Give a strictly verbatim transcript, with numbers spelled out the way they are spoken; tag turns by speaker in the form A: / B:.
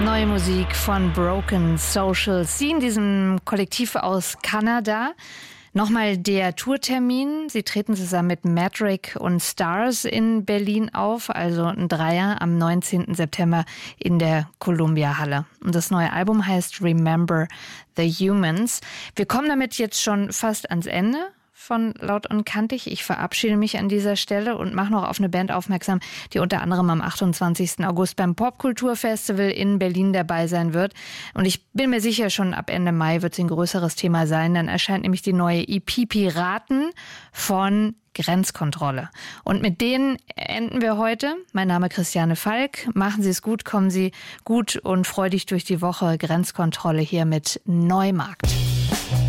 A: Neue Musik von Broken Social Scene, diesem Kollektiv aus Kanada. Nochmal der Tourtermin. Sie treten zusammen mit Madrick und Stars in Berlin auf, also ein Dreier am neunzehnten September in der Columbia Halle. Und das neue Album heißt Remember the Humans. Wir kommen damit jetzt schon fast ans Ende von Laut und Kantig. Ich verabschiede mich an dieser Stelle und mache noch auf eine Band aufmerksam, die unter anderem am achtundzwanzigsten August beim Popkulturfestival in Berlin dabei sein wird. Und ich bin mir sicher, schon ab Ende Mai wird es ein größeres Thema sein. Dann erscheint nämlich die neue E P Piraten von Grenzkontrolle. Und mit denen enden wir heute. Mein Name ist Christiane Falk. Machen Sie es gut, kommen Sie gut und freudig durch die Woche. Grenzkontrolle hier mit Neumarkt.